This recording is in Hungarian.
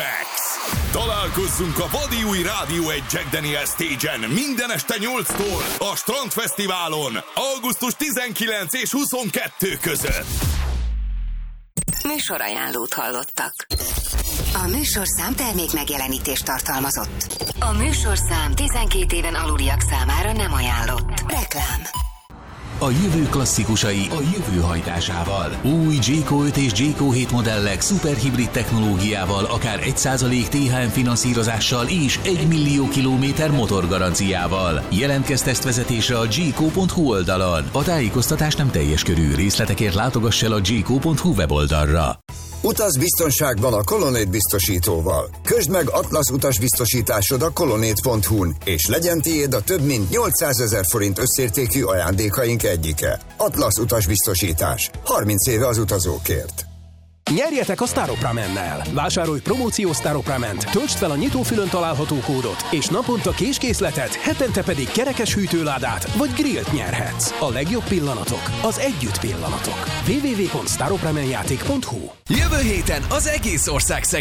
Max. Találkozzunk a vadi új Rádió 1 Jack Daniel Stage-en minden este 8-tól a Strandfesztiválon, augusztus 19 és 22 között. Műsorajánlót hallottak. A műsorszám termék megjelenítést tartalmazott. A műsorszám 12 éven aluliak számára nem ajánlott. Reklám. A jövő klasszikusai a jövő hajtásával. Új Jayco 5 és Jayco 7 modellek szuperhibrid technológiával, akár 1% THM finanszírozással és 1 millió kilométer motorgaranciával. Jelentkezz tesztvezetésre a jayco.hu oldalon. A tájékoztatás nem teljes körű, részletekért látogass el a jayco.hu weboldalra. Utaz biztonságban a Colonnade biztosítóval. Közd meg Atlasz utasbiztosításod a colonnade.hu-n, és legyen tiéd a több mint 800 000 forint összértékű ajándékaink egyike. Atlasz utasbiztosítás. 30 éve az utazókért. Nyerjetek a Staropramennel! Vásárolj promóciós Staroprament, töltsd fel a nyitófülön található kódot, és naponta késkészletet, hetente pedig kerekes hűtőládát vagy grillt nyerhetsz. A legjobb pillanatok az együtt pillanatok. www.staropramenjáték.hu. Jövő héten az egész ország